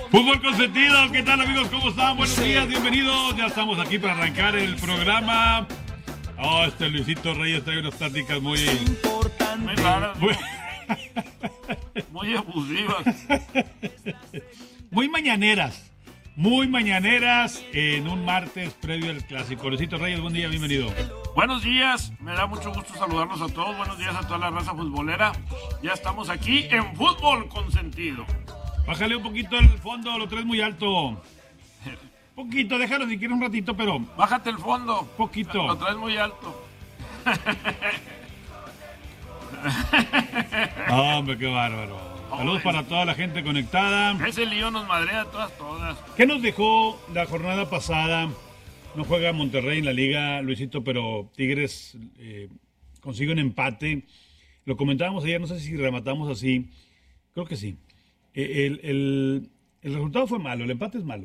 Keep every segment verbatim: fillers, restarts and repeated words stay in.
Fútbol consentido, ¿qué tal amigos? ¿Cómo están? Buenos días, bienvenidos. Ya estamos aquí para arrancar el programa. Oh, este Luisito Reyes trae unas tácticas muy... Muy raras, Muy, muy abusivas. muy mañaneras. Muy mañaneras en un martes previo al clásico. Luisito Reyes, buen día, bienvenido. Buenos días, me da mucho gusto saludarlos a todos. Buenos días a toda la raza futbolera. Ya estamos aquí en Fútbol Consentido. Bájale un poquito el fondo, lo traes muy alto. Poquito, déjalo si quieres un ratito, pero... Bájate el fondo. Poquito. Lo traes muy alto. Oh, hombre, qué bárbaro. Saludos para toda la gente conectada. Ese lío nos madrea todas, todas. ¿Qué nos dejó la jornada pasada? No juega Monterrey en la liga, Luisito, pero Tigres eh, consigue un empate. Lo comentábamos ayer, no sé si rematamos así. Creo que sí. Eh, el, el, el resultado fue malo, el empate es malo.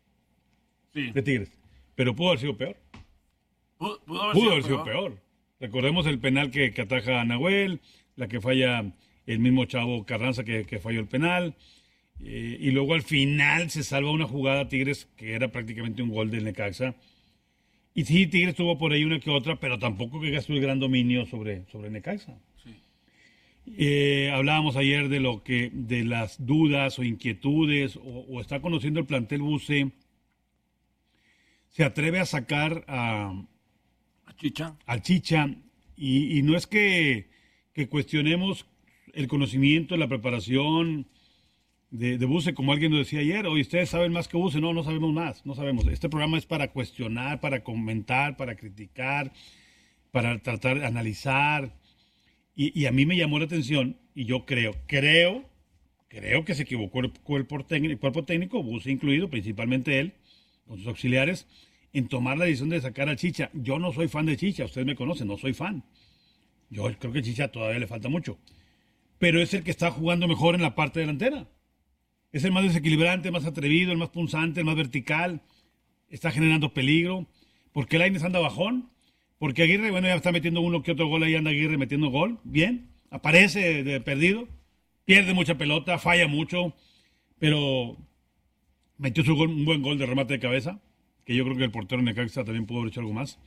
Sí. De Tigres. Pero pudo haber sido peor. Pudo, pudo haber, Pudo sido, haber sido peor. peor. Recordemos el penal que, que ataja a Nahuel, la que falla el mismo Chavo Carranza que, que falló el penal. Eh, y luego al final se salva una jugada Tigres que era prácticamente un gol del Necaxa. Y sí, Tigres tuvo por ahí una que otra, pero tampoco que gastó el gran dominio sobre, sobre Necaxa. Sí. Eh, hablábamos ayer de lo que, de las dudas o inquietudes, o, o está conociendo el plantel Buse. Se atreve a sacar a, A Chicha. al Chicha, y, y no es que, que cuestionemos el conocimiento, la preparación de, de Buse, como alguien nos decía ayer. Hoy ustedes saben más que Buse. No, no sabemos más, no sabemos. Este programa es para cuestionar, para comentar, para criticar, para tratar de analizar. Y, y a mí me llamó la atención, y yo creo, creo, creo que se equivocó el cuerpo técnico, el cuerpo técnico, Buse incluido, principalmente él, con sus auxiliares, en tomar la decisión de sacar a Chicha. Yo no soy fan de Chicha, ustedes me conocen, no soy fan. Yo creo que Chicha todavía le falta mucho. Pero es el que está jugando mejor en la parte delantera. Es el más desequilibrante, el más atrevido, el más punzante, el más vertical. Está generando peligro. ¿Por qué Lainez anda bajón? Porque Aguirre, bueno, ya está metiendo uno que otro gol, ahí anda Aguirre metiendo gol. Bien, aparece de perdido, pierde mucha pelota, falla mucho, pero metió su gol, un buen gol de remate de cabeza, que yo creo que el portero Necaxa también pudo haber hecho algo más.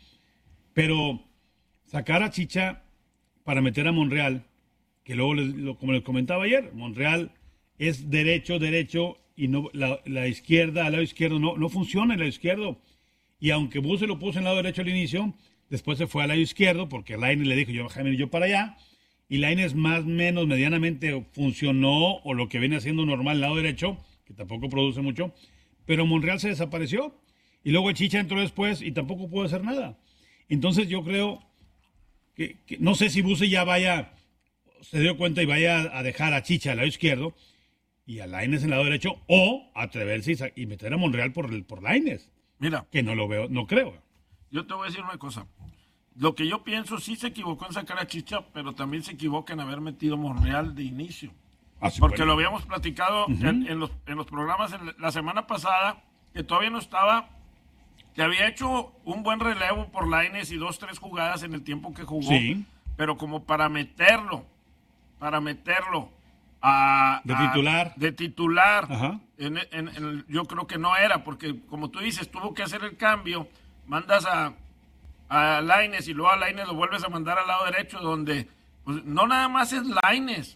Pero sacar a Chicha para meter a Monreal, que luego, les, lo, como les comentaba ayer, Monreal es derecho, derecho, y no la, la izquierda, al lado izquierdo, no, no funciona el lado izquierdo. Y aunque Buse lo puso en el lado derecho al inicio, después se fue al lado izquierdo, porque Lainez le dijo, yo bájame yo para allá, y Lainez más o menos medianamente funcionó, o lo que viene haciendo normal el lado derecho, que tampoco produce mucho, pero Monreal se desapareció, y luego el Chicha entró después, y tampoco pudo hacer nada. Entonces yo creo que, que no sé si Buse ya vaya, se dio cuenta y vaya a dejar a Chicha al lado izquierdo, y a Lainez en el lado derecho, o atreverse y meter a Monreal por, por Lainez. Mira. Que no lo veo, no creo. Yo te voy a decir una cosa. Lo que yo pienso, sí se equivocó en sacar a Chicha, pero también se equivoca en haber metido a Monreal de inicio. Así Porque bueno. lo habíamos platicado uh-huh. en, en, los, en los programas en la semana pasada, que todavía no estaba, que había hecho un buen relevo por Lainez y dos, tres jugadas en el tiempo que jugó. Sí. Pero como para meterlo, para meterlo a... De a, titular. De titular. Ajá. En, en, en, yo creo que no era, porque como tú dices, tuvo que hacer el cambio, mandas a, a Lainez y luego a Lainez lo vuelves a mandar al lado derecho, donde pues, no nada más es Lainez,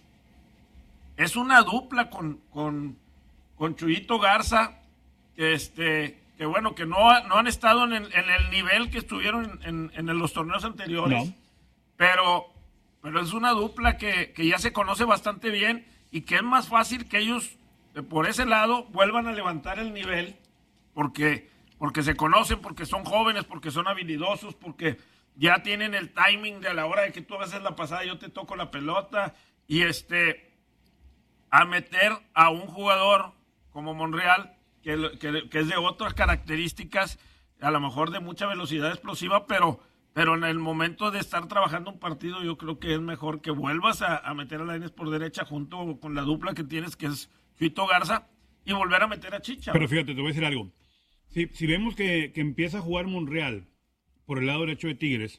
es una dupla con, con, con Chuyito Garza, que, este, que bueno, que no, no han estado en el, en el nivel que estuvieron en, en, en los torneos anteriores, no. pero, pero es una dupla que, que ya se conoce bastante bien y que es más fácil que ellos por ese lado vuelvan a levantar el nivel, porque, porque se conocen, porque son jóvenes, porque son habilidosos, porque ya tienen el timing de a la hora de que tú haces la pasada, yo te toco la pelota, y este, a meter a un jugador como Monreal, que, que, que es de otras características, a lo mejor de mucha velocidad explosiva, pero, pero en el momento de estar trabajando un partido, yo creo que es mejor que vuelvas a, a meter a Lainez por derecha junto con la dupla que tienes, que es Chuyito Garza, y volver a meter a Chicha. Pero fíjate, te voy a decir algo. Si, si vemos que, que empieza a jugar Monreal por el lado derecho de Tigres,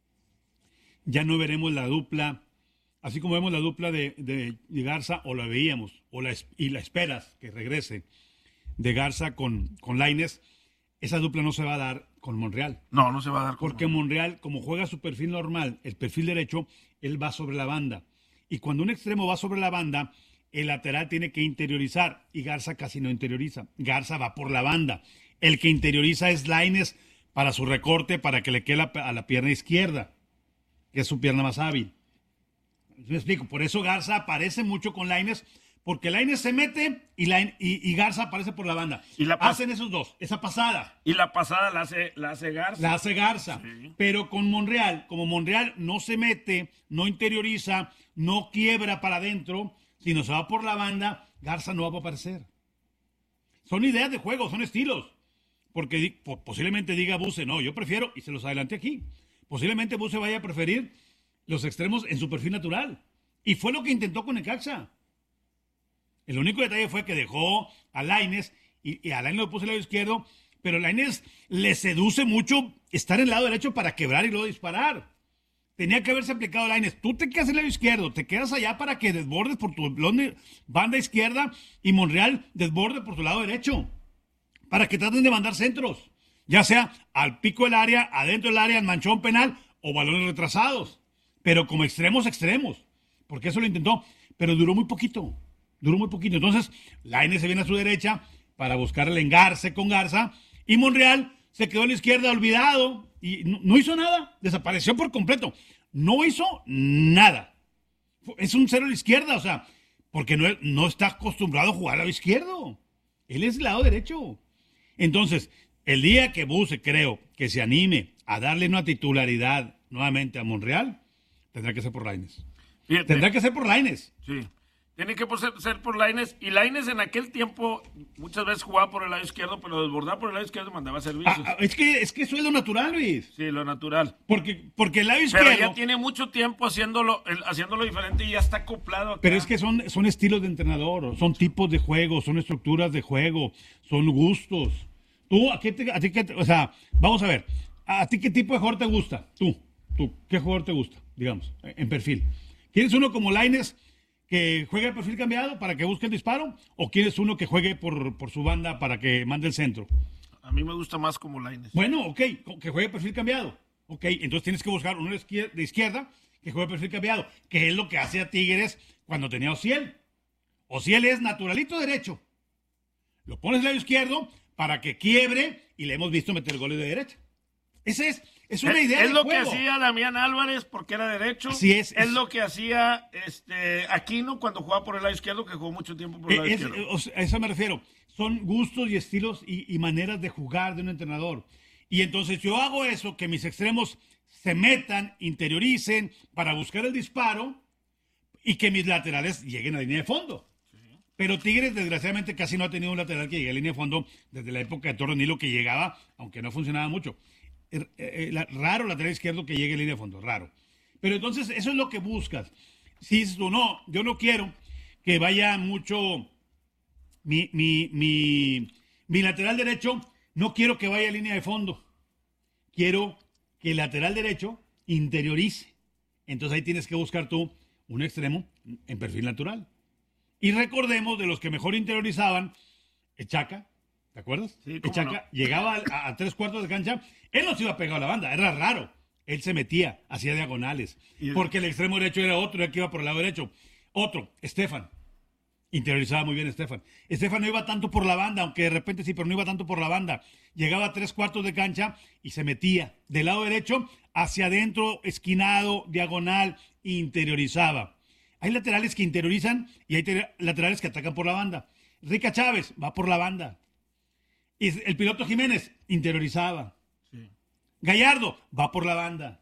ya no veremos la dupla, así como vemos la dupla de, de, de Garza, o la veíamos, o la, y la esperas que regrese. de Garza con, con Lainez, esa dupla no se va a dar con Monreal. No, no se va a dar con Porque Monreal, como juega su perfil normal, el perfil derecho, él va sobre la banda. Y cuando un extremo va sobre la banda, el lateral tiene que interiorizar. Y Garza casi no interioriza. Garza va por la banda. El que interioriza es Lainez para su recorte, para que le quede la, a la pierna izquierda, que es su pierna más hábil. Me explico. Por eso Garza aparece mucho con Lainez, porque Lainez se mete y, Lainez, y, y Garza aparece por la banda. Y la Hacen esos dos, esa pasada. Y la pasada la hace, la hace Garza. La hace Garza. Sí. Pero con Monreal, como Monreal no se mete, no interioriza, no quiebra para adentro, sino se va por la banda, Garza no va a aparecer. Son ideas de juego, son estilos. Porque posiblemente diga Buse, no, yo prefiero, y se los adelanté aquí, posiblemente Buse vaya a preferir los extremos en su perfil natural. Y fue lo que intentó con Necaxa. El único detalle fue que dejó a Lainez, y, y a Lainez lo puso al lado izquierdo, pero Lainez le seduce mucho estar en el lado derecho para quebrar y luego disparar. Tenía que haberse aplicado a Lainez. Tú te quedas en el lado izquierdo, te quedas allá para que desbordes por tu banda izquierda y Monreal desborde por tu lado derecho. Para que traten de mandar centros, ya sea al pico del área, adentro del área, al manchón penal o balones retrasados. Pero como extremos, extremos. Porque eso lo intentó. Pero duró muy poquito. Duró muy poquito. Entonces, Lainez se viene a su derecha para buscar el engarce con Garza. Y Monreal se quedó a la izquierda olvidado. Y no, no hizo nada. Desapareció por completo. No hizo nada. Es un cero a la izquierda. O sea, porque no, no está acostumbrado a jugar al lado izquierdo. Él es el lado derecho. Entonces, el día que Buse, creo, que se anime a darle una titularidad nuevamente a Monreal, tendrá que ser por Lainez. Fíjate, tendrá que ser por Lainez. Sí, tiene que ser, ser por Lainez. Y Lainez en aquel tiempo muchas veces jugaba por el lado izquierdo, pero desbordaba por el lado izquierdo y mandaba servicios. Ah, es, que, es que eso es lo natural, Luis. Sí, lo natural. Porque, porque el lado izquierdo... Pero ya tiene mucho tiempo haciéndolo, haciéndolo diferente y ya está acoplado acá. Pero es que son, son estilos de entrenador, son tipos de juego, son estructuras de juego, son gustos. Tú, ¿a qué te, a ti qué te, o sea, vamos a ver, ¿a ti qué tipo de jugador te gusta? Tú, tú, ¿qué jugador te gusta, digamos, en perfil? ¿Quieres uno como Lainez que juegue el perfil cambiado para que busque el disparo? ¿O quieres uno que juegue por, por su banda para que mande el centro? A mí me gusta más como Lainez. Bueno, ok, que juegue perfil cambiado. Ok, entonces tienes que buscar uno de izquierda, de izquierda que juegue perfil cambiado, que es lo que hace a Tigres cuando tenía a Ociel. Ociel es naturalito derecho. Lo pones al lado izquierdo para que quiebre y le hemos visto meter goles de derecha. Ese es, es una idea es de lo juego. que hacía Damián Álvarez porque era derecho. Así es. Es, es lo que hacía este Aquino cuando jugaba por el lado izquierdo, que jugó mucho tiempo por el lado es, izquierdo. O sea, a eso me refiero. Son gustos y estilos y, y maneras de jugar de un entrenador. Y entonces yo hago eso, que mis extremos se metan, interioricen para buscar el disparo y que mis laterales lleguen a la línea de fondo. Pero Tigres, desgraciadamente, casi no ha tenido un lateral que llegue a línea de fondo desde la época de Torres Nilo, que llegaba, aunque no funcionaba mucho. Eh, eh, la, raro lateral izquierdo que llegue a línea de fondo, raro. Pero entonces, eso es lo que buscas. Si dices tú, no, yo no quiero que vaya mucho mi, mi, mi, mi lateral derecho, no quiero que vaya a línea de fondo. Quiero que el lateral derecho interiorice. Entonces ahí tienes que buscar tú un extremo en perfil natural. Y recordemos de los que mejor interiorizaban, Echaca, ¿te acuerdas? Sí, Echaca no. llegaba a, a tres cuartos de cancha, él no se iba a pegar a la banda, era raro. Él se metía, hacía diagonales, el... porque el extremo derecho era otro, el que iba por el lado derecho. Otro, Estefan. Interiorizaba muy bien Estefan. Estefan no iba tanto por la banda, aunque de repente sí, pero no iba tanto por la banda. Llegaba a tres cuartos de cancha y se metía del lado derecho hacia adentro, esquinado, diagonal, interiorizaba. Hay laterales que interiorizan y hay laterales que atacan por la banda. Rica Chávez va por la banda. Y el piloto Jiménez interiorizaba. Sí. Gallardo va por la banda.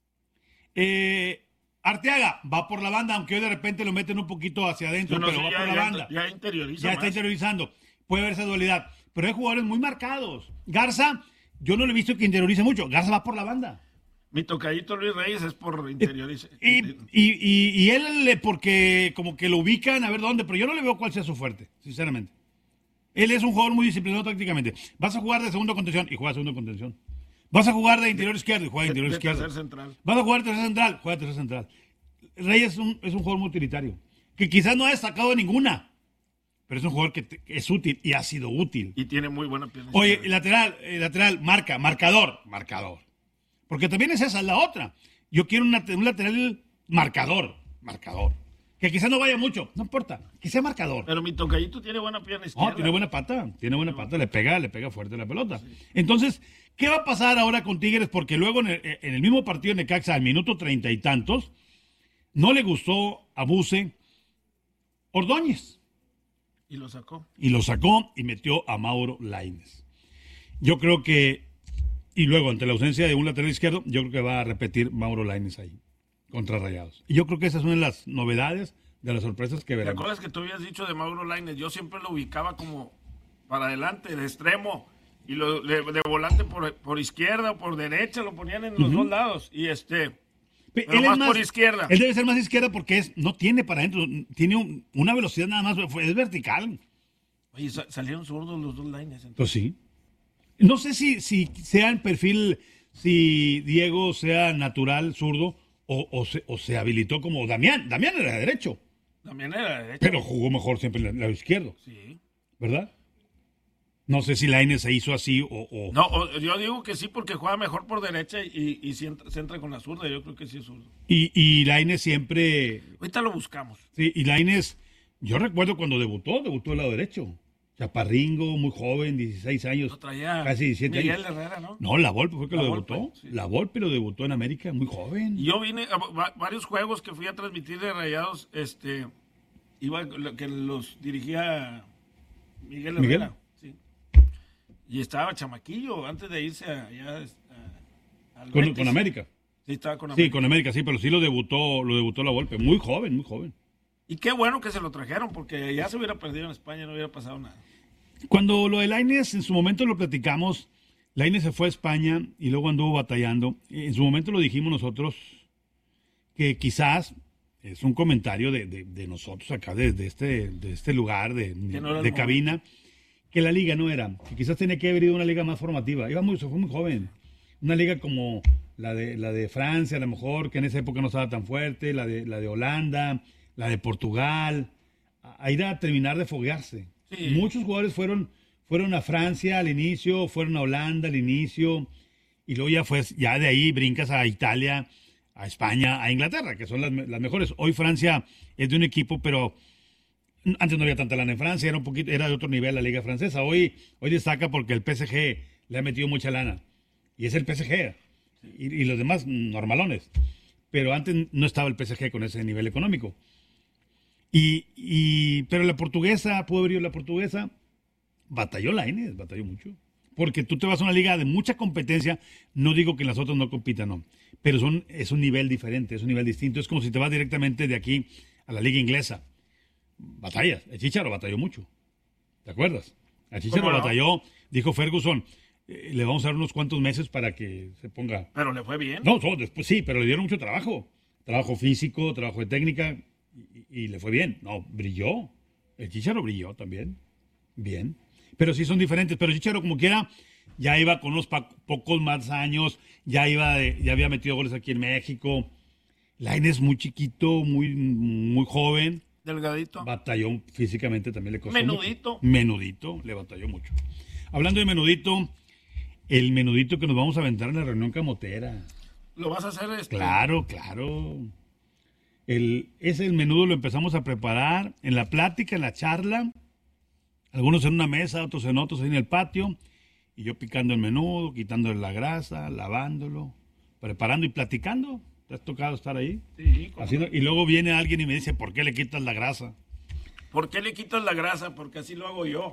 Eh, Arteaga va por la banda, aunque hoy de repente lo meten un poquito hacia adentro, no, pero sí, va ya, por la ya, banda. Ya interioriza. Ya más. está interiorizando. Puede haber esa dualidad. Pero hay jugadores muy marcados. Garza, yo no le he visto que interiorice mucho. Garza va por la banda. Mi tocallito Luis Reyes es por interiorice. Y, y, y, y él, porque como que lo ubican a ver dónde, pero yo no le veo cuál sea su fuerte, sinceramente. Él es un jugador muy disciplinado tácticamente. Vas a jugar de segundo contención y juega segundo contención. Vas a jugar de interior izquierdo y juega de interior de, de izquierdo. Tercer central. Vas a jugar de tercer central, juega de tercer central. Reyes es un, es un jugador muy utilitario, que quizás no ha destacado de ninguna, pero es un jugador que, te, que es útil y ha sido útil. Y tiene muy buena pierna. Oye, lateral, eh, lateral, marca, marcador, marcador. Porque también es esa la otra. Yo quiero una, un lateral marcador, marcador. Que quizás no vaya mucho, no importa, que sea marcador. Pero mi tocallito tiene buena pierna izquierda. No, tiene buena pata, tiene buena pata, le pega, le pega fuerte la pelota. Sí. Entonces, ¿qué va a pasar ahora con Tigres? Porque luego en el, en el mismo partido de Necaxa, al minuto treinta y tantos, no le gustó a Buse Ordóñez. Y lo sacó. Y lo sacó y metió a Mauro Lainez. Yo creo que, y luego ante la ausencia de un lateral izquierdo, yo creo que va a repetir Mauro Lainez ahí. Contra Rayados. Y yo creo que esa es una de las novedades, de las sorpresas que veremos. ¿Te acuerdas que tú habías dicho de Mauro Lainez? Yo siempre lo ubicaba como para adelante, de extremo, y lo, de, de volante por, por izquierda o por derecha, lo ponían en los uh-huh. dos lados, y este, pero él más, es más por izquierda. Él debe ser más izquierda porque es, no tiene para adentro, tiene un, una velocidad nada más, es vertical. Oye, salieron zurdos los dos Lainez. Entonces. Pues sí. No sé si, si sea el perfil, si Diego sea natural, zurdo, O, o, se, o se habilitó como Damián. Damián era de derecho. Damián era de derecho. Pero jugó mejor siempre en el lado izquierdo. Sí. ¿Verdad? No sé si Lainez se hizo así o... o... No, o, yo digo que sí porque juega mejor por derecha y, y se, entra, se entra con la zurda. Yo creo que sí es zurdo. Y, y Lainez siempre... Ahorita lo buscamos. Sí, y Lainez... Yo recuerdo cuando debutó, debutó del lado derecho. Chaparringo, muy joven, dieciséis años. Lo traía casi diecisiete Miguel años. Herrera, ¿no? No, La Volpe fue que La lo Volpe, debutó. sí. La Volpe lo debutó en América, muy joven. Y yo vine a va, varios juegos que fui a transmitir de Rayados, este, iba, que los dirigía Miguel Herrera. ¿Miguel? Sí. Y estaba chamaquillo antes de irse allá a, al con, con América. Sí, estaba con América. Sí, con América, sí, pero sí lo debutó, lo debutó La Volpe. Muy joven, muy joven. Y qué bueno que se lo trajeron, porque ya se hubiera perdido en España, no hubiera pasado nada. Cuando lo de Lainez, en su momento lo platicamos, Lainez se fue a España y luego anduvo batallando. En su momento lo dijimos nosotros, que quizás es un comentario de, de, de nosotros acá, de, de, este, de este lugar, de, no de cabina, que la liga no era, que quizás tenía que haber ido a una liga más formativa. Iba muy, se fue muy joven. Una liga como la de, la de Francia, a lo mejor, que en esa época no estaba tan fuerte, la de, la de Holanda, la de Portugal, a, a ir a terminar de foguearse. Sí. Muchos jugadores fueron, fueron a Francia al inicio, fueron a Holanda al inicio, y luego ya, fue, ya de ahí brincas a Italia, a España, a Inglaterra, que son las, las mejores. Hoy Francia es de un equipo, pero antes no había tanta lana en Francia, era un poquito, era de otro nivel la liga francesa. Hoy, hoy destaca porque el P S G le ha metido mucha lana, y es el P S G, y, y los demás normalones. Pero antes no estaba el P S G con ese nivel económico. Y, y, pero la portuguesa, pudo haber ido la portuguesa, batalló Lainez, batalló mucho. Porque tú te vas a una liga de mucha competencia, no digo que las otras no compitan, no. Pero son, es un nivel diferente, es un nivel distinto. Es como si te vas directamente de aquí a la liga inglesa. Batallas. El Chícharo batalló mucho. ¿Te acuerdas? El Chícharo no? batalló, dijo Ferguson, eh, le vamos a dar unos cuantos meses para que se ponga... Pero le fue bien. No, no después sí, pero le dieron mucho trabajo. Trabajo físico, trabajo de técnica... Y, y le fue bien. No, brilló. El Chícharo brilló también. Bien. Pero sí son diferentes. Pero el Chícharo, como quiera, ya iba con unos pa- pocos más años. Ya iba de, ya había metido goles aquí en México. Lainez muy chiquito, muy, muy joven. Delgadito. Batalló físicamente, también le costó Menudito. mucho. Menudito. Le batalló mucho. Hablando de menudito, el menudito que nos vamos a aventar en la reunión camotera. ¿Lo vas a hacer? Este? Claro, claro. El, ese el menudo lo empezamos a preparar en la plática, en la charla, algunos en una mesa, otros en otros, ahí en el patio, y yo picando el menudo, quitándole la grasa, lavándolo, preparando y platicando. ¿Te has tocado estar ahí? Sí. Haciendo, y luego viene alguien y me dice, ¿por qué le quitas la grasa? ¿Por qué le quitas la grasa? Porque así lo hago yo.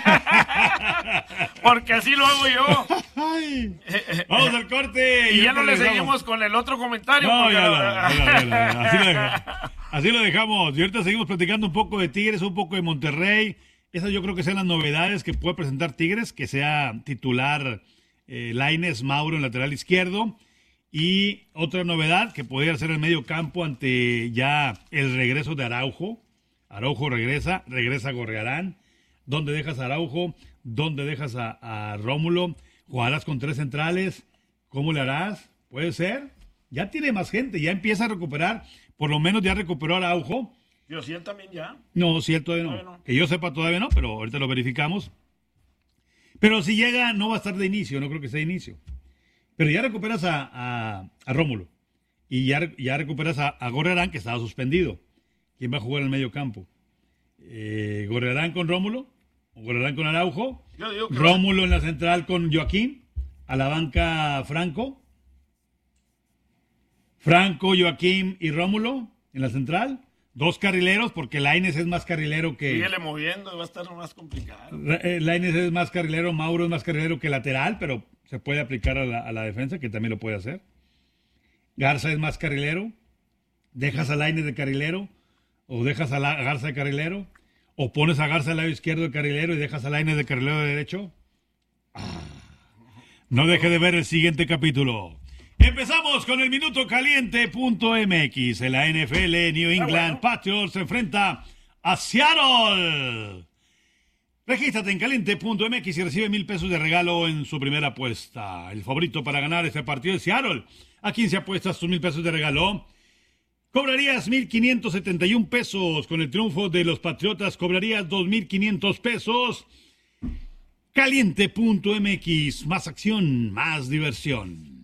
Porque así lo hago yo. Ay, vamos al corte. Y ya no le seguimos con el otro comentario. No, ya, ya, ya, ya, ya. Así, lo dejamos. Así lo dejamos. Y ahorita seguimos platicando un poco de Tigres, un poco de Monterrey. Esas yo creo que sean las novedades que puede presentar Tigres, que sea titular eh, Lainez, Mauro en lateral izquierdo. Y otra novedad que podría ser el medio campo ante ya el regreso de Araujo. Araujo regresa, regresa Gorriarán. ¿Dónde dejas a Araujo? ¿Dónde dejas a, a Rómulo? ¿Jugarás con tres centrales? ¿Cómo le harás? ¿Puede ser? Ya tiene más gente, ya empieza a recuperar, por lo menos ya recuperó a Araujo Yo sí, él también ya. No, sí, él todavía no. Todavía no. Que yo sepa todavía no, pero ahorita lo verificamos. Pero si llega, no va a estar de inicio, no creo que sea de inicio. Pero ya recuperas a, a, a Rómulo. Y ya, ya recuperas a, a Gorrerán, que estaba suspendido. ¿Quién va a jugar en el medio campo? Eh, ¿Gorrerán con Rómulo? ¿O Gorrerán con Araujo? Yo digo que ¿Rómulo en la central con Joaquín? ¿A la banca Franco? ¿Franco, Joaquín y Rómulo en la central? Dos carrileros, porque Lainez es más carrilero que... síguele moviendo, va a estar más complicado. Eh, Lainez es más carrilero, Mauro es más carrilero que lateral, pero se puede aplicar a la, a la defensa, que también lo puede hacer. Garza es más carrilero. ¿Dejas a Lainez de carrilero? ¿O dejas a, la, a Garza de carrilero? ¿O pones a Garza al lado izquierdo de carrilero y dejas a Lainez de carrilero de derecho? Ah. No deje de ver el siguiente capítulo. Empezamos con el minuto caliente punto m x. En la N F L, New England Ah, bueno. Patriots se enfrenta a Seattle. Regístrate en caliente punto m x y recibe mil pesos de regalo en su primera apuesta. El favorito para ganar este partido es Seattle. ¿A quién se apuestas tus mil pesos de regalo? Cobrarías mil quinientos setenta y un pesos. Con el triunfo de los Patriotas cobrarías dos mil quinientos pesos. caliente punto m x. Más acción, más diversión.